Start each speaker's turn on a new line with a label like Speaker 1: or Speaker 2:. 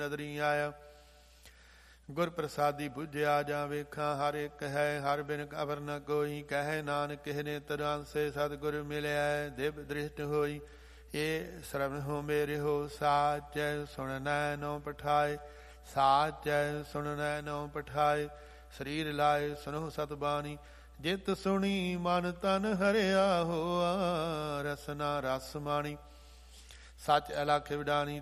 Speaker 1: ਨਦਰੀ ਆਇਆ। ਗੁਰ ਪ੍ਰਸਾਦੀ ਬੁਝਿਆ ਜਾਂ ਵੇਖਾਂ ਹਰ ਇੱਕ ਹੈ, ਹਰ ਬਿਨ ਅਵਰ ਨ ਕੋਈ। ਕਹੈ ਨਾਨਕ ਕਿਹਨੇ ਤਰਾਂਸੇ ਸਤਿਗੁਰ ਮਿਲਿਆ, ਦਿਵ ਦ੍ਰਿਸ਼ਟ ਹੋਈ। ਇਹ ਸ਼ਰਮ ਹੋ ਮੇਰੇ ਹੋ, ਸਾਚੈ ਸੁਣਨੈ ਨੋ ਪਠਾਏ, ਸਾਚੈ ਸੁਣਨੈ ਨੋ ਪਠਾਏ। ਸਰੀਰ ਲਾਏ ਸੁਨੋ ਸਤਬਾਣੀ, ਜਿਤ ਸੁਣੀ ਮਨ ਤਨ ਹਰਿਆ ਹੋਆ। ਰਸਨਾ ਰਸ ਮਾਣੀ, ਸੱਚ ਅਲਖ ਵਿਡਾਣੀ,